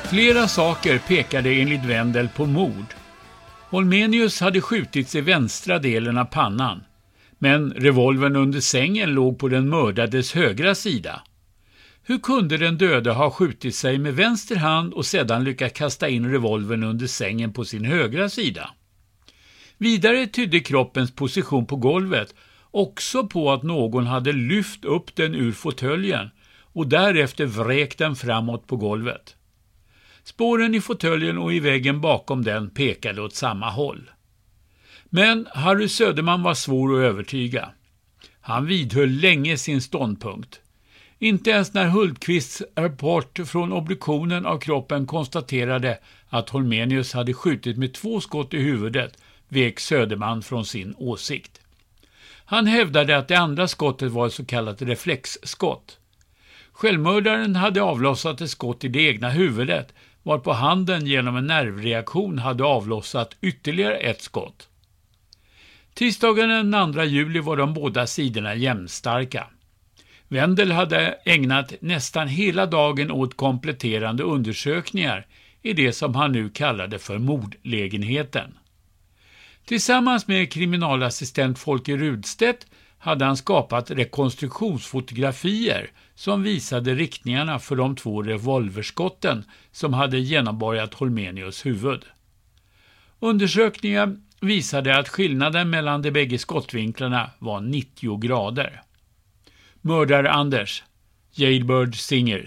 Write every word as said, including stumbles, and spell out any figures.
Flera saker pekade enligt Wendel på mord. Holmenius hade skjutits i vänstra delen av pannan, men revolvern under sängen låg på den mördades högra sida. Hur kunde den döde ha skjutit sig med vänster hand och sedan lyckats kasta in revolvern under sängen på sin högra sida? Vidare tydde kroppens position på golvet också på att någon hade lyft upp den ur fåtöljen och därefter vräkt den framåt på golvet. Spåren i fåtöljen och i väggen bakom den pekade åt samma håll. Men Harry Söderman var svår att övertyga. Han vidhöll länge sin ståndpunkt. Inte ens när Hultqvists rapport från obduktionen av kroppen konstaterade att Holmenius hade skjutit med två skott i huvudet vek Söderman från sin åsikt. Han hävdade att det andra skottet var ett så kallat reflexskott. Självmördaren hade avlossat ett skott i det egna huvudet, varpå handen genom en nervreaktion hade avlossat ytterligare ett skott. Tisdagen den andra juli var de båda sidorna jämnstarka. Wendel hade ägnat nästan hela dagen åt kompletterande undersökningar i det som han nu kallade för mordlägenheten. Tillsammans med kriminalassistent Folke Rudstedt hade han skapat rekonstruktionsfotografier som visade riktningarna för de två revolverskotten som hade genomborgat Holmenius huvud. Undersökningen visade att skillnaden mellan de bägge skottvinklarna var nittio grader. Mördare Anders, Jailbird Singers.